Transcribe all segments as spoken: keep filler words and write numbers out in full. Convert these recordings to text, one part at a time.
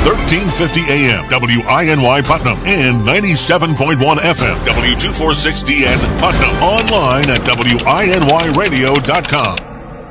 thirteen fifty A M, W I N Y Putnam, and ninety-seven point one F M, W two forty-six D N Putnam. Online at W I N Y radio dot com.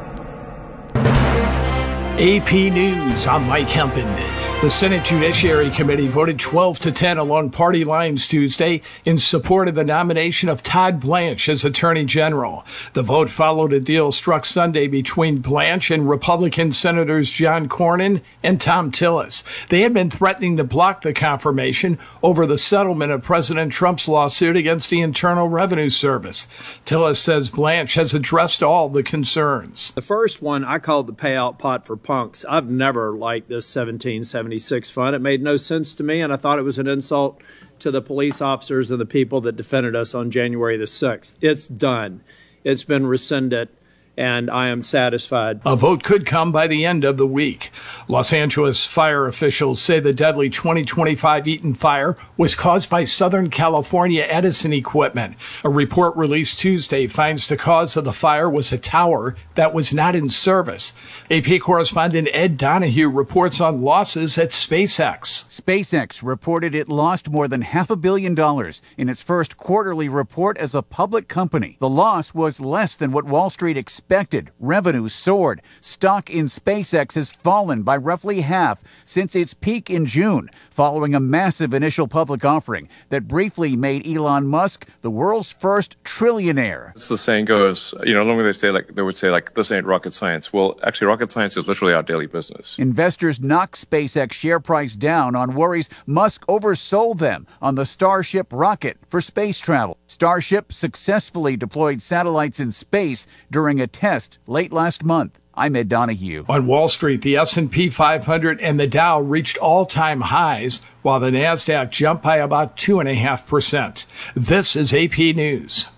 A P News, I'm Mike Hempen. The Senate Judiciary Committee voted twelve to ten along party lines Tuesday in support of the nomination of Todd Blanche as Attorney General. The vote followed a deal struck Sunday between Blanche and Republican Senators John Cornyn and Thom Tillis. They had been threatening to block the confirmation over the settlement of President Trump's lawsuit against the Internal Revenue Service. Tillis says Blanche has addressed all the concerns. The first one I called the payout pot for punks. I've never liked this seventeen seventy-six fund. It made no sense to me, and I thought it was an insult to the police officers and the people that defended us on January the sixth. It's done. It's been rescinded, and I am satisfied. A vote could come by the end of the week. Los Angeles fire officials say the deadly twenty twenty-five Eaton fire was caused by Southern California Edison equipment. A report released Tuesday finds the cause of the fire was a tower that was not in service. A P correspondent Ed Donahue reports on losses at SpaceX. SpaceX reported it lost more than half a billion dollars in its first quarterly report as a public company. The loss was less than what Wall Street expected. Revenue soared. Stock in SpaceX has fallen by roughly half since its peak in June, following a massive initial public offering that briefly made Elon Musk the world's first trillionaire. As the saying goes, you know, normally they say like they would say like this ain't rocket science. Well, actually, rocket science is literally our daily business. Investors knocked SpaceX share price down on worries Musk oversold them on the Starship rocket for space travel. Starship successfully deployed satellites in space during a test late last month. I'm Ed Donahue. On Wall Street, the S and P five hundred and the Dow reached all-time highs, while the NASDAQ jumped by about two point five percent. This is A P News.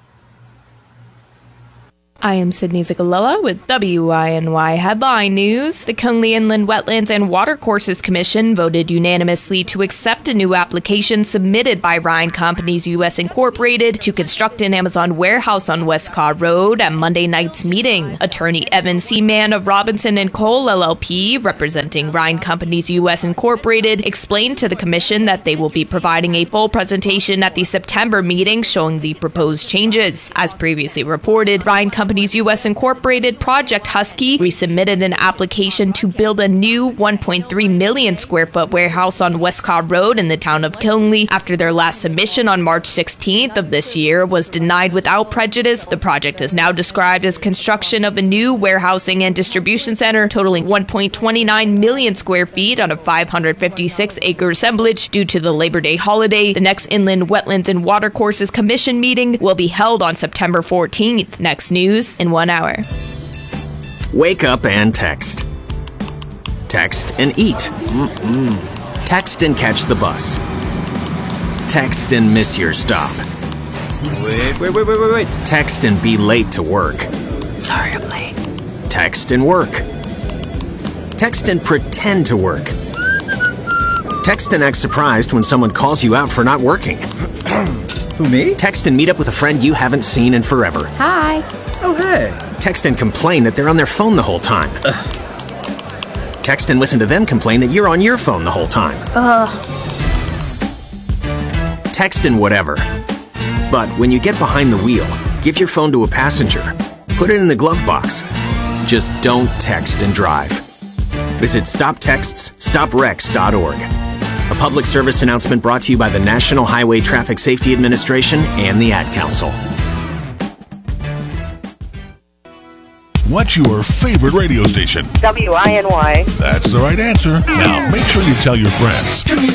I am Sydney Zagaloa with W I N Y Headline News. The Coney Inland Wetlands and Watercourses Commission voted unanimously to accept a new application submitted by Ryan Companies U S Incorporated to construct an Amazon warehouse on Westcott Road at Monday night's meeting. Attorney Evan Seaman of Robinson and Cole L L P, representing Ryan Companies U S Incorporated, explained to the commission that they will be providing a full presentation at the September meeting showing the proposed changes. As previously reported, Ryan Companies Companies U S Incorporated Project Husky resubmitted an application to build a new one point three million square foot warehouse on Westcott Road in the town of Killenly after their last submission on March sixteenth of this year was denied without prejudice. The project is now described as construction of a new warehousing and distribution center totaling one point two nine million square feet on a five hundred fifty-six acre assemblage due to the Labor Day holiday. The next Inland Wetlands and Watercourses Commission meeting will be held on September fourteenth. Next news in one hour. Wake up and text. Text and eat. Mm-mm. Text and catch the bus. Text and miss your stop. Wait, wait, wait, wait, wait, wait. Text and be late to work. Sorry, I'm late. Text and work. Text and pretend to work. Text and act surprised when someone calls you out for not working. Who, me? Text and meet up with a friend you haven't seen in forever. Hi. Oh, hey. Text and complain that they're on their phone the whole time. Ugh. Text and listen to them complain that you're on your phone the whole time. Ugh. Text and whatever. But when you get behind the wheel, give your phone to a passenger. Put it in the glove box. Just don't text and drive. Visit stop texts stop wrecks dot org. A public service announcement brought to you by the National Highway Traffic Safety Administration and the Ad Council. What's your favorite radio station? W I N Y. That's the right answer. Now, make sure you tell your friends.